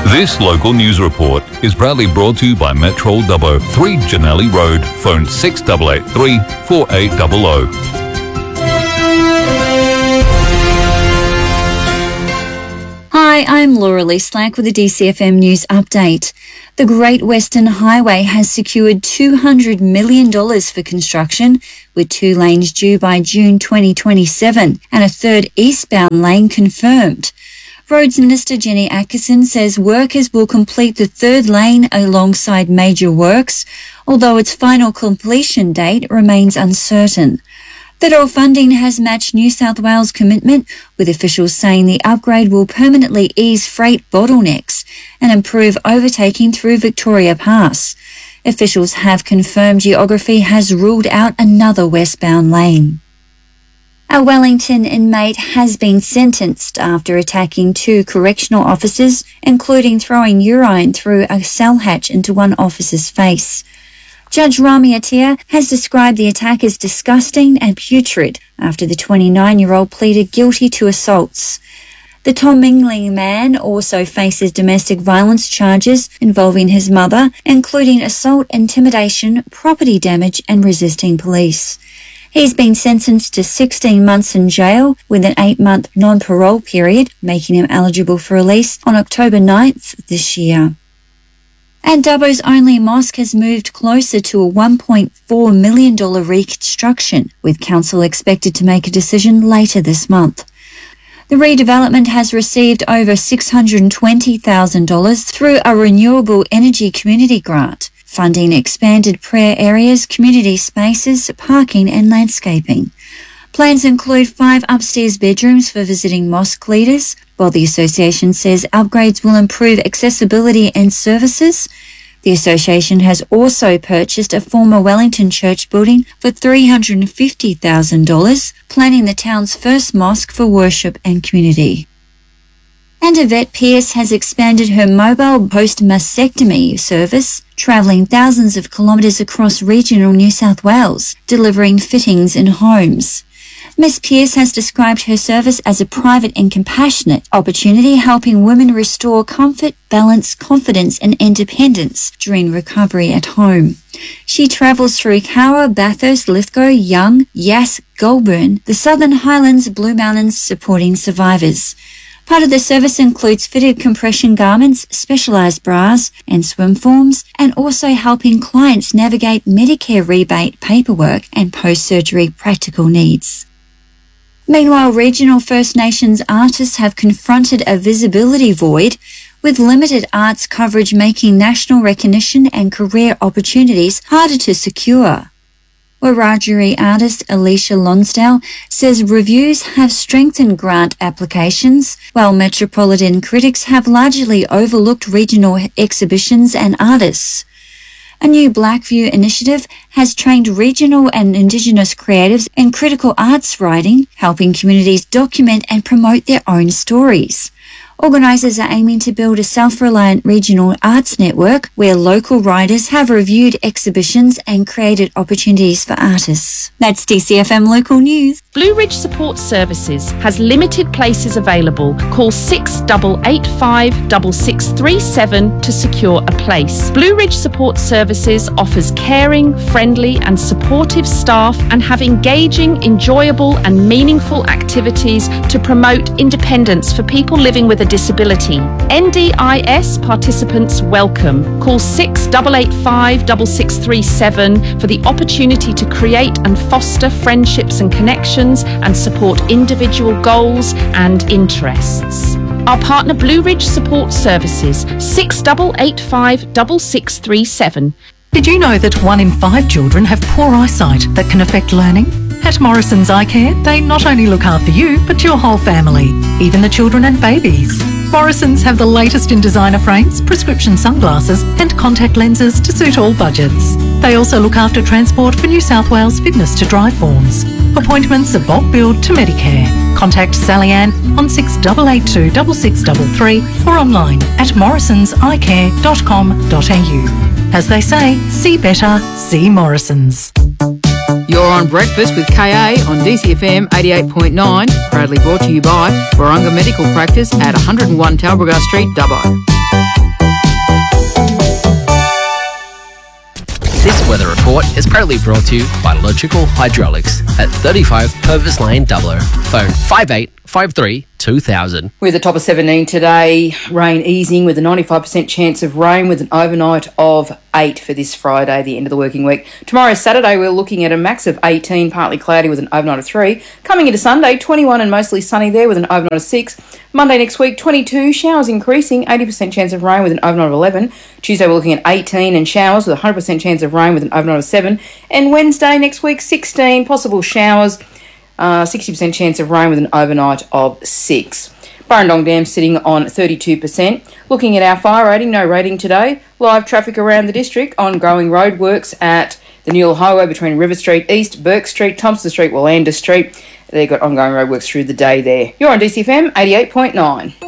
This local news report is proudly brought to you by Metro Dubbo, 3 Janelli Road, phone 6883 4800. Hi, I'm Laura Lee Slack with a DCFM News Update. The Great Western Highway has secured $200 million for construction, with 2 lanes due by June 2027 and a third eastbound lane confirmed. Roads Minister Jenny Atkinson says workers will complete the third lane alongside major works, although its final completion date remains uncertain. Federal funding has matched New South Wales' commitment, with officials saying the upgrade will permanently ease freight bottlenecks and improve overtaking through Victoria Pass. Officials have confirmed Geography has ruled out another westbound lane. A Wellington inmate has been sentenced after attacking 2 correctional officers, including throwing urine through a cell hatch into one officer's face. Judge Rami Attia has described the attack as disgusting and putrid after the 29-year-old pleaded guilty to assaults. The Tom Mingling man also faces domestic violence charges involving his mother, including assault, intimidation, property damage and resisting police. He's been sentenced to 16 months in jail with an 8-month non-parole period, making him eligible for release on October 9th this year. And Dubbo's only mosque has moved closer to a $1.4 million reconstruction, with council expected to make a decision later this month. The redevelopment has received over $620,000 through a renewable energy community grant, funding expanded prayer areas, community spaces, parking and landscaping. Plans include 5 upstairs bedrooms for visiting mosque leaders, while the association says upgrades will improve accessibility and services. The association has also purchased a former Wellington church building for $350,000, planning the town's first mosque for worship and community. And Yvette Pearce has expanded her mobile post-mastectomy service, travelling thousands of kilometres across regional New South Wales, delivering fittings in homes. Ms. Pearce has described her service as a private and compassionate opportunity, helping women restore comfort, balance, confidence and independence during recovery at home. She travels through Cowra, Bathurst, Lithgow, Young, Yass, Goulburn, the Southern Highlands, Blue Mountains, supporting survivors. Part of the service includes fitted compression garments, specialised bras and swim forms, and also helping clients navigate Medicare rebate paperwork and post-surgery practical needs. Meanwhile, regional First Nations artists have confronted a visibility void, with limited arts coverage making national recognition and career opportunities harder to secure. Wiradjuri artist Alicia Lonsdale says reviews have strengthened grant applications, while metropolitan critics have largely overlooked regional exhibitions and artists. A new Blackview initiative has trained regional and Indigenous creatives in critical arts writing, helping communities document and promote their own stories. Organisers are aiming to build a self-reliant regional arts network where local writers have reviewed exhibitions and created opportunities for artists. That's DCFM Local News. Blue Ridge Support Services has limited places available. Call 6885 6637 to secure a place. Blue Ridge Support Services offers caring, friendly and supportive staff and have engaging, enjoyable and meaningful activities to promote independence for people living with a disability. NDIS participants welcome. Call 6885 6637 for the opportunity to create and foster friendships and connections and support individual goals and interests. Our partner Blue Ridge Support Services, 6885 6637. Did you know that 1 in 5 children have poor eyesight that can affect learning? At Morrison's Eye Care, they not only look after you, but your whole family, even the children and babies. Morrison's have the latest in designer frames, prescription sunglasses and contact lenses to suit all budgets. They also look after transport for New South Wales fitness to drive forms. Appointments are bulk billed to Medicare. Contact Sally Ann on 6882 6633 or online at morrisonseyecare.com.au. As they say, see better, see Morrison's. You're on Breakfast with KA on DCFM 88.9, proudly brought to you by Warunga Medical Practice at 101 Talbragar Street, Dubbo. weather report is proudly brought to you by Logical Hydraulics at 35 Purvis Lane, Dubbo. Phone 5853 2000. We're the top of 17 today. Rain easing with a 95% chance of rain with an overnight of 8 for this Friday, the end of the working week. Tomorrow, Saturday, we're looking at a max of 18, partly cloudy with an overnight of 3. Coming into Sunday, 21 and mostly sunny there with an overnight of 6. Monday next week, 22, showers increasing, 80% chance of rain with an overnight of 11. Tuesday, we're looking at 18 and showers with a 100% chance of rain with an overnight of 7. And Wednesday next week, 16, possible showers, 60% chance of rain with an overnight of 6. Burrendong Dam sitting on 32%. Looking at our fire rating, no rating today. Live traffic around the district, ongoing road works at the Newell Highway between River Street East, Burke Street, Thompson Street, Wallander Street. They've got ongoing roadworks through the day there. You're on DCFM 88.9.